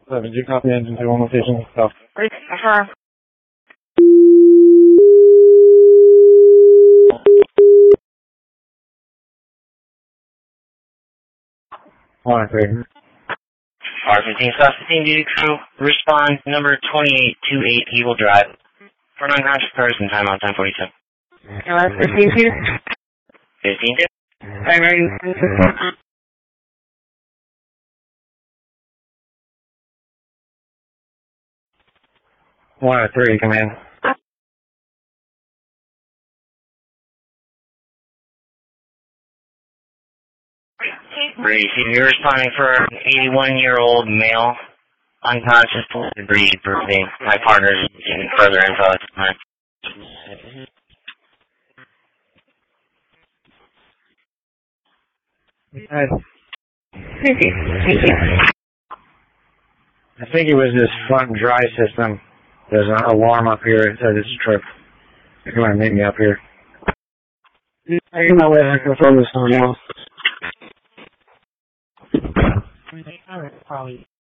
Did you copy engine 2 on location? Go. Affirm. R15 South 15 duty crew, respond number 2828 Evil Drive. For an unconscious person, timeout 10:47. 15-2? 15-2? Primary system. 103, command. Breeze, you're responding for an 81-year-old male, unconscious, debris breathing. My partner's getting further info at the time. I think it was this front dry system. There's an alarm up here that says it's tripped. If you want to meet me up here. I can know where I can throw this on else. Probably